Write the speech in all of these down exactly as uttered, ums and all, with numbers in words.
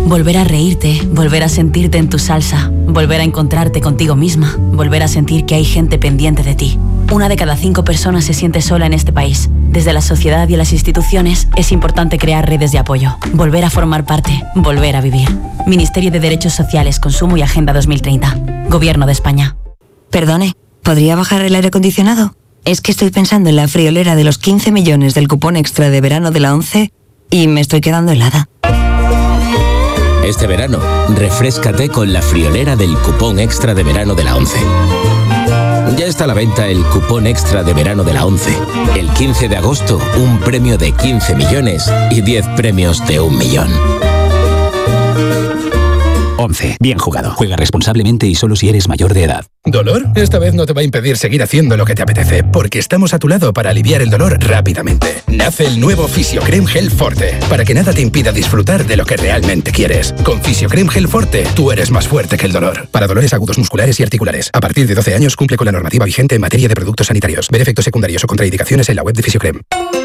Volver a reírte, volver a sentirte en tu salsa, volver a encontrarte contigo misma, volver a sentir que hay gente pendiente de ti. Una de cada cinco personas se siente sola en este país. Desde la sociedad y las instituciones es importante crear redes de apoyo, volver a formar parte, volver a vivir. Ministerio de Derechos Sociales, Consumo y Agenda dos mil treinta. Gobierno de España. Perdone, ¿podría bajar el aire acondicionado? Es que estoy pensando en la friolera de los quince millones del cupón extra de verano de la ONCE y me estoy quedando helada. Este verano, refréscate con la friolera del cupón extra de verano de la ONCE. Ya está a la venta el cupón extra de verano de la ONCE. El quince de agosto, un premio de quince millones y diez premios de un millón. ONCE. Bien jugado. Juega responsablemente y solo si eres mayor de edad. ¿Dolor? Esta vez no te va a impedir seguir haciendo lo que te apetece, porque estamos a tu lado para aliviar el dolor rápidamente. Nace el nuevo Fisiocrem Gel Forte, para que nada te impida disfrutar de lo que realmente quieres. Con Fisiocrem Gel Forte, tú eres más fuerte que el dolor. Para dolores agudos musculares y articulares. A partir de doce años cumple con la normativa vigente en materia de productos sanitarios. Ver efectos secundarios o contraindicaciones en la web de Fisiocrem.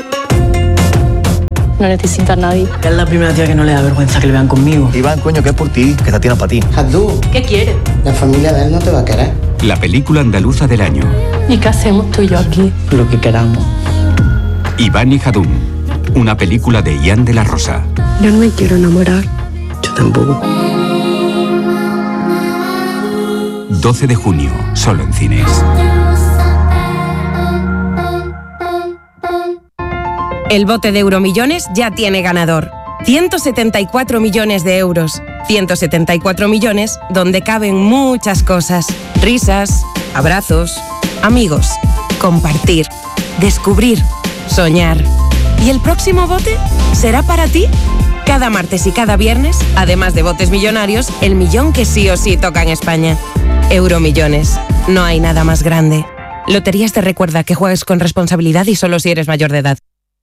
No necesita a nadie. Es la primera tía que no le da vergüenza que le vean conmigo. Iván, coño, que es por ti, que esta tía no es para ti. Jadú, ¿qué quiere? La familia de él no te va a querer. La película andaluza del año. ¿Y qué hacemos tú y yo aquí? Lo que queramos. Iván y Jadún. Una película de Ian de la Rosa. Yo no me quiero enamorar. Yo tampoco. doce de junio, solo en cines. El bote de Euromillones ya tiene ganador. ciento setenta y cuatro millones de euros. ciento setenta y cuatro millones donde caben muchas cosas. Risas, abrazos, amigos, compartir, descubrir, soñar. ¿Y el próximo bote será para ti? Cada martes y cada viernes, además de botes millonarios, el millón que sí o sí toca en España. Euromillones. No hay nada más grande. Loterías te recuerda que juegues con responsabilidad y solo si eres mayor de edad.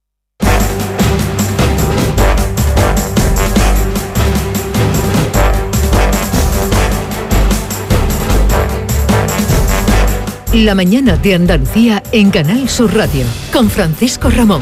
La mañana de Andalucía en Canal Sur Radio, con Francisco Ramón.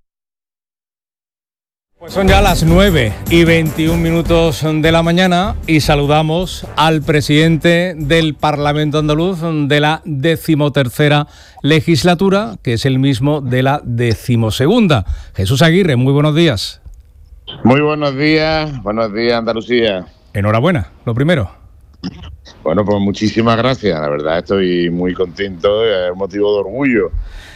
Pues son ya las nueve y veintiún minutos de la mañana y saludamos al presidente del Parlamento andaluz de la decimotercera legislatura, que es el mismo de la decimosegunda. Jesús Aguirre, muy buenos días. Muy buenos días, buenos días Andalucía. Enhorabuena, lo primero. Bueno, pues muchísimas gracias, la verdad estoy muy contento, es un motivo de orgullo.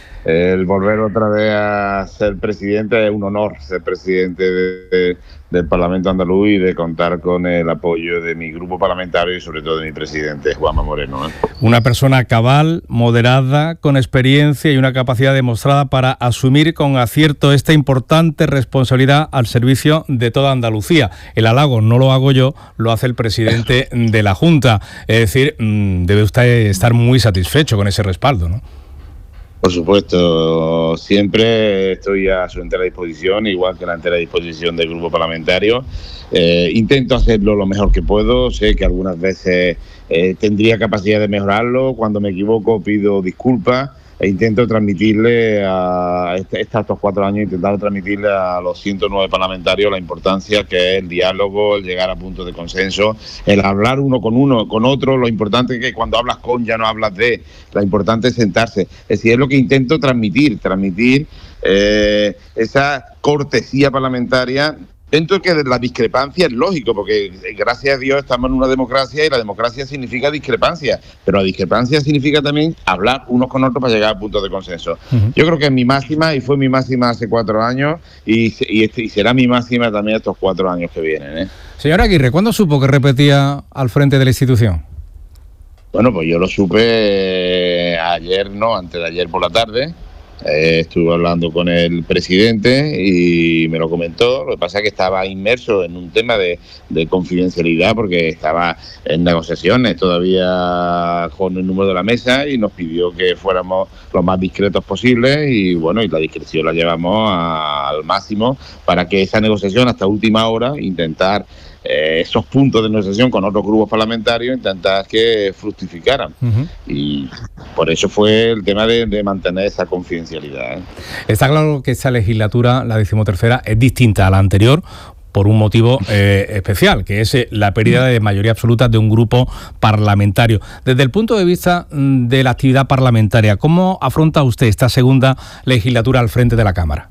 El volver otra vez a ser presidente es un honor, ser presidente de, de, del Parlamento andaluz y de contar con el apoyo de mi grupo parlamentario y sobre todo de mi presidente, Juanma Moreno, ¿eh? Una persona cabal, moderada, con experiencia y una capacidad demostrada para asumir con acierto esta importante responsabilidad al servicio de toda Andalucía. El halago no lo hago yo, lo hace el presidente de la Junta. Es decir, debe usted estar muy satisfecho con ese respaldo, ¿no? Por supuesto, siempre estoy a su entera disposición, igual que a la entera disposición del grupo parlamentario. Eh, intento hacerlo lo mejor que puedo, sé que algunas veces eh, tendría capacidad de mejorarlo, cuando me equivoco pido disculpas e intento transmitirle a este, estos cuatro años, intentar transmitirle a los ciento nueve parlamentarios la importancia que es el diálogo, el llegar a puntos de consenso, el hablar uno con uno, con otro, lo importante es que cuando hablas con ya no hablas de, lo importante es sentarse. Es decir, es lo que intento transmitir, transmitir eh, esa cortesía parlamentaria. Dentro que de la discrepancia es lógico, porque gracias a Dios estamos en una democracia y la democracia significa discrepancia, pero la discrepancia significa también hablar unos con otros para llegar a puntos de consenso. Uh-huh. Yo creo que es mi máxima y fue mi máxima hace cuatro años y, y, y será mi máxima también estos cuatro años que vienen, ¿eh? Señor Aguirre, ¿cuándo supo que repetía al frente de la institución? Bueno, pues yo lo supe eh, ayer, no, antes de ayer por la tarde. Eh, estuve hablando con el presidente y me lo comentó. Lo que pasa es que estaba inmerso en un tema de, de confidencialidad porque estaba en negociaciones todavía con el número de la mesa y nos pidió que fuéramos lo más discretos posible y bueno, y la discreción la llevamos a, al máximo para que esa negociación hasta última hora intentar Eh, esos puntos de negociación con otros grupos parlamentarios, intentar que fructificaran. Uh-huh. Y por eso fue el tema de, de mantener esa confidencialidad, ¿eh? Está claro que esta legislatura, la decimotercera, es distinta a la anterior por un motivo eh, especial, que es eh, la pérdida de mayoría absoluta de un grupo parlamentario. Desde el punto de vista de la actividad parlamentaria, ¿cómo afronta usted esta segunda legislatura al frente de la Cámara?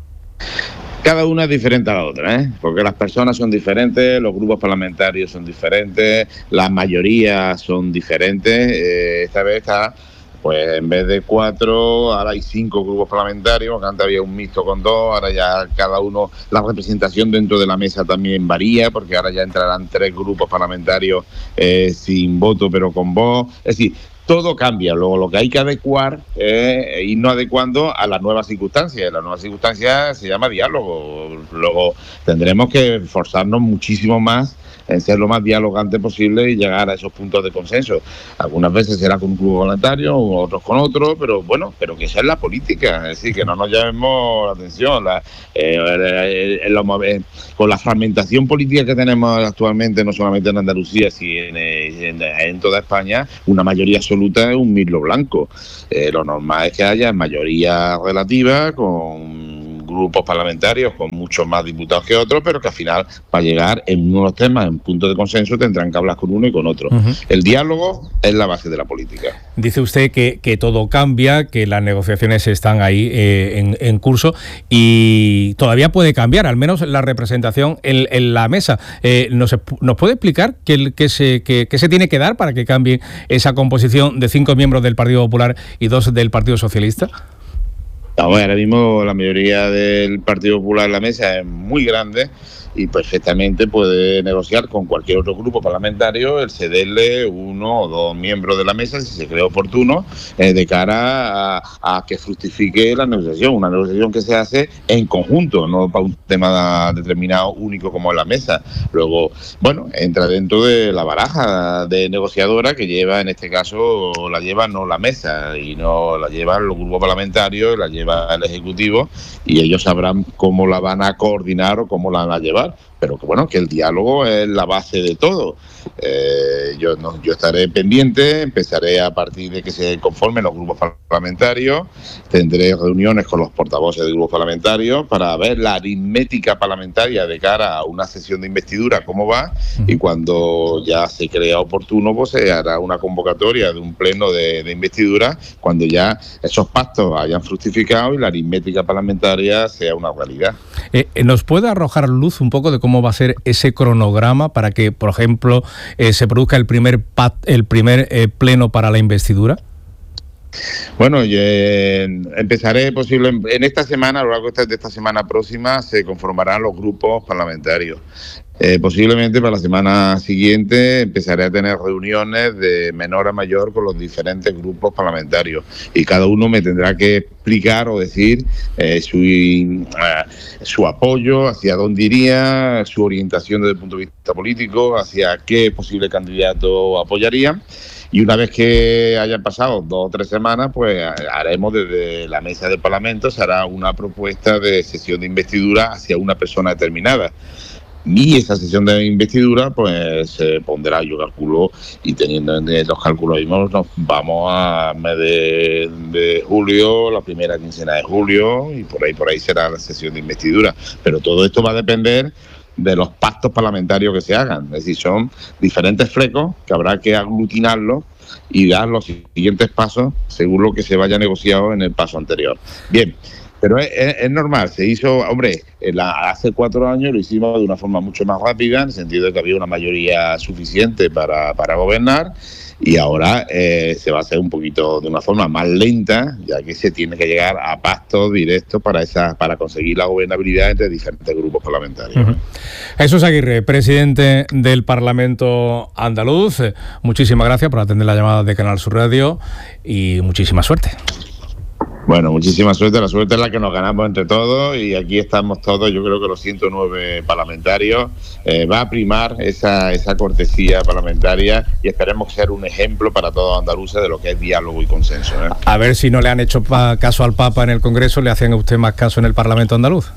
Cada una es diferente a la otra, ¿eh? Porque las personas son diferentes, los grupos parlamentarios son diferentes, las mayorías son diferentes. Eh, esta vez está, pues en vez de cuatro, ahora hay cinco grupos parlamentarios, porque antes había un mixto con dos, ahora ya cada uno, la representación dentro de la mesa también varía, porque ahora ya entrarán tres grupos parlamentarios eh, sin voto pero con voz. Es decir, todo cambia. Luego lo que hay que adecuar es irnos adecuando a las nuevas circunstancias. Las nuevas circunstancias se llama diálogo. Luego tendremos que esforzarnos muchísimo más en ser lo más dialogante posible y llegar a esos puntos de consenso. Algunas veces será con un grupo voluntario, otros con otro, pero bueno, pero que esa es la política, es decir, que no nos llamemos la atención. La, eh, eh, eh, con la fragmentación política que tenemos actualmente, no solamente en Andalucía, sino en, en, en toda España, una mayoría absoluta es un mirlo blanco. Eh, lo normal es que haya mayoría relativa con grupos parlamentarios con muchos más diputados que otros, pero que al final, para llegar en unos temas, en puntos de consenso, tendrán que hablar con uno y con otro. Uh-huh. El diálogo es la base de la política. Dice usted que, que todo cambia, que las negociaciones están ahí eh, en, en curso y todavía puede cambiar, al menos la representación en, en la mesa. Eh, ¿nos, ¿Nos puede explicar qué, qué, se, qué, qué se tiene que dar para que cambie esa composición de cinco miembros del Partido Popular y dos del Partido Socialista? No, ahora mismo la mayoría del Partido Popular en la mesa es muy grande y perfectamente puede negociar con cualquier otro grupo parlamentario el cederle uno o dos miembros de la mesa, si se cree oportuno, eh, de cara a, a que fructifique la negociación, una negociación que se hace en conjunto, no para un tema determinado único como en la mesa. Luego, bueno, entra dentro de la baraja de negociadora que lleva, en este caso, la lleva no la mesa, y no la llevan los grupos parlamentarios, la lleva el Ejecutivo, y ellos sabrán cómo la van a coordinar o cómo la van a llevar. Pero que bueno, que el diálogo es la base de todo. Eh, yo, no, yo estaré pendiente, empezaré a partir de que se conformen los grupos parlamentarios, tendré reuniones con los portavoces de grupos parlamentarios para ver la aritmética parlamentaria de cara a una sesión de investidura, cómo va, y cuando ya se crea oportuno, pues se hará una convocatoria de un pleno de, de investidura, cuando ya esos pactos hayan fructificado y la aritmética parlamentaria sea una realidad. Eh, ¿Nos puede arrojar luz un poco de cómo va a ser ese cronograma para que, por ejemplo, eh, se produzca el primer pat, el primer eh, pleno para la investidura? Bueno, eh, empezaré posible en esta semana, a lo largo de esta semana próxima, se conformarán los grupos parlamentarios. Eh, posiblemente para la semana siguiente empezaré a tener reuniones de menor a mayor con los diferentes grupos parlamentarios y cada uno me tendrá que explicar o decir eh, su, uh, su apoyo, hacia dónde iría, su orientación desde el punto de vista político, hacia qué posible candidato apoyaría. Y una vez que hayan pasado dos o tres semanas, pues haremos desde la mesa del Parlamento, se hará una propuesta de sesión de investidura hacia una persona determinada. Y esa sesión de investidura, pues se pondrá, yo calculo, y teniendo los cálculos mismos, nos vamos a mes de, de julio, la primera quincena de julio, y por ahí por ahí será la sesión de investidura. Pero todo esto va a depender de los pactos parlamentarios que se hagan. Es decir, son diferentes flecos que habrá que aglutinarlos y dar los siguientes pasos según lo que se vaya negociado en el paso anterior. Bien. Pero es, es, es normal, se hizo, hombre, la, hace cuatro años lo hicimos de una forma mucho más rápida, en el sentido de que había una mayoría suficiente para, para gobernar, y ahora eh, se va a hacer un poquito de una forma más lenta, ya que se tiene que llegar a pactos directos para, esa, para conseguir la gobernabilidad entre diferentes grupos parlamentarios. Uh-huh. Jesús Aguirre, presidente del Parlamento andaluz, muchísimas gracias por atender la llamada de Canal Sur Radio y muchísima suerte. Bueno, muchísima suerte, la suerte es la que nos ganamos entre todos y aquí estamos todos, yo creo que los ciento nueve parlamentarios, eh, va a primar esa, esa cortesía parlamentaria y esperemos ser un ejemplo para todos los andaluces de lo que es diálogo y consenso, ¿eh? A ver si no le han hecho pa- caso al Papa en el Congreso, le hacen a usted más caso en el Parlamento andaluz.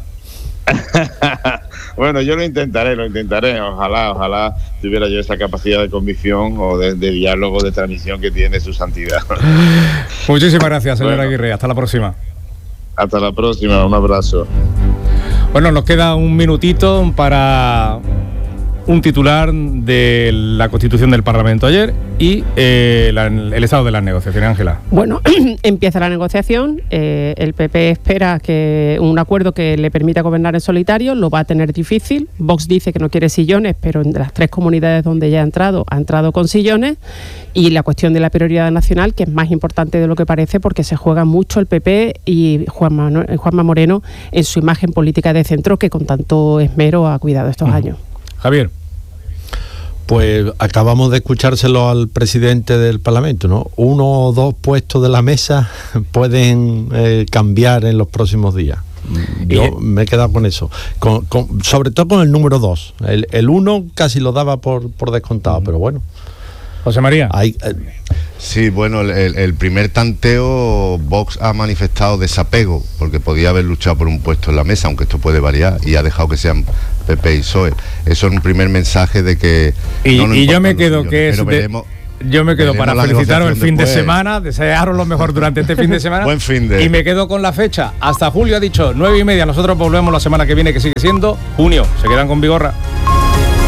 Bueno, yo lo intentaré, lo intentaré, ojalá, ojalá tuviera yo esa capacidad de convicción o de, de diálogo, de transmisión que tiene su santidad. Muchísimas gracias, señor bueno, Aguirre, hasta la próxima. Hasta la próxima, un abrazo. Bueno, nos queda un minutito para un titular de la Constitución del Parlamento ayer y eh, la, el estado de las negociaciones. Ángela. Bueno, empieza la negociación. Eh, el P P espera que un acuerdo que le permita gobernar en solitario. Lo va a tener difícil. Vox dice que no quiere sillones, pero en las tres comunidades donde ya ha entrado, ha entrado con sillones. Y la cuestión de la prioridad nacional, que es más importante de lo que parece, porque se juega mucho el P P y Juanma, Juanma Moreno en su imagen política de centro, que con tanto esmero ha cuidado estos uh-huh. años. Javier. Pues acabamos de escuchárselo al presidente del Parlamento, ¿no? Uno o dos puestos de la mesa pueden eh, cambiar en los próximos días. Yo ¿Y? me he quedado con eso, con, con, sobre todo con el número dos. El, el uno casi lo daba por, por descontado, uh-huh. pero bueno. José María. Hay, eh, Sí, bueno, el, el primer tanteo, Vox ha manifestado desapego, porque podía haber luchado por un puesto en la mesa, aunque esto puede variar, y ha dejado que sean P P y P S O E. Eso es un primer mensaje de que... Y, no y yo me quedo que es... Veremos, yo me quedo para felicitaros el fin después. de semana, desearos lo mejor durante este fin de semana. Buen fin de... Y me quedo con la fecha. Hasta julio ha dicho nueve y media. Nosotros volvemos la semana que viene, que sigue siendo junio. Se quedan con Vigorra.